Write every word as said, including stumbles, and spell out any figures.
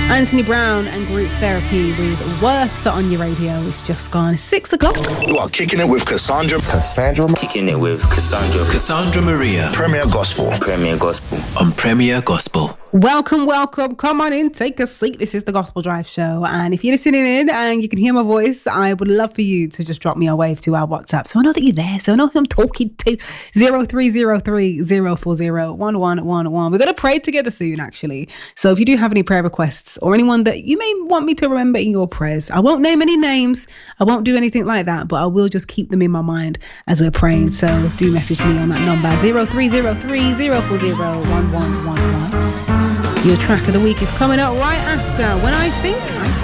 Anthony Brown and Group Therapy with Worth on your radio. It's just gone six o'clock. You are kicking it with Cassandra. Cassandra. Kicking it with Cassandra. Cassandra Maria. Premier Gospel. Premier Gospel. On Premier Gospel. Welcome, welcome. Come on in, take a seat. This is the Gospel Drive Show. And if you're listening in and you can hear my voice, I would love for you to just drop me a wave to our WhatsApp. So I know that you're there. So I know who I'm talking to. zero three zero three zero four zero one one one one. We're going to pray together soon, actually. So if you do have any prayer requests or anyone that you may want me to remember in your prayers, I won't name any names. I won't do anything like that, but I will just keep them in my mind as we're praying. So do message me on that number, zero three zero three zero four zero one one one one. Your track of the week is coming up right after When I Think I